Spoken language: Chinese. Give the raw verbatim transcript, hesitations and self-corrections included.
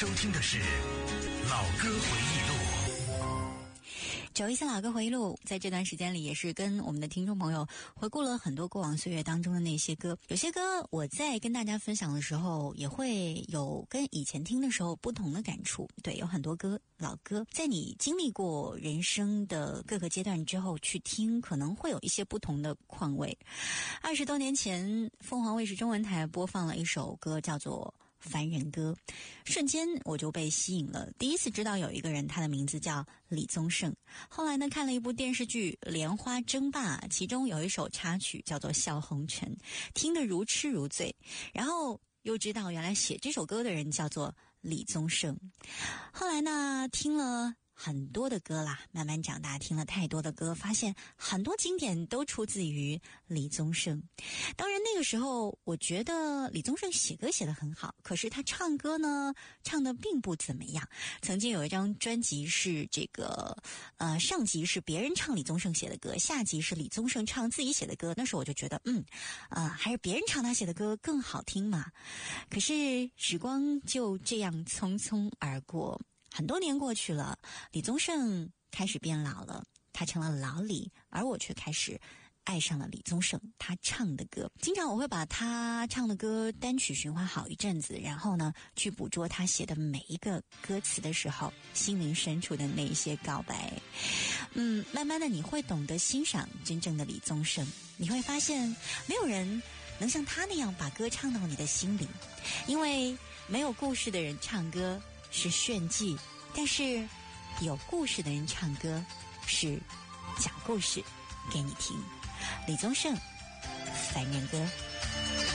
收听的是老歌回忆录。 九一三老歌回忆录，在这段时间里也是跟我们的听众朋友回顾了很多过往岁月当中的那些歌。有些歌我在跟大家分享的时候，也会有跟以前听的时候不同的感触。对，有很多歌老歌，在你经历过人生的各个阶段之后去听，可能会有一些不同的况味。二十多年前，凤凰卫视中文台播放了一首歌，叫做凡人歌，瞬间我就被吸引了。第一次知道有一个人，他的名字叫李宗盛。后来呢，看了一部电视剧《莲花争霸》，其中有一首插曲叫做《笑红尘》，听得如痴如醉。然后又知道原来写这首歌的人叫做李宗盛。后来呢，听了很多的歌啦，慢慢长大，听了太多的歌，发现很多经典都出自于李宗盛。当然那个时候我觉得李宗盛写歌写得很好，可是他唱歌呢唱得并不怎么样。曾经有一张专辑是这个呃上集是别人唱李宗盛写的歌，下集是李宗盛唱自己写的歌，那时候我就觉得嗯呃还是别人唱他写的歌更好听嘛。可是时光就这样匆匆而过，很多年过去了，李宗盛开始变老了，他成了老李，而我却开始爱上了李宗盛他唱的歌。经常我会把他唱的歌单曲循环好一阵子，然后呢去捕捉他写的每一个歌词的时候心灵深处的那一些告白。嗯，慢慢的你会懂得欣赏真正的李宗盛，你会发现没有人能像他那样把歌唱到你的心里，因为没有故事的人唱歌是炫技，但是有故事的人唱歌是讲故事给你听。李宗盛，凡人歌。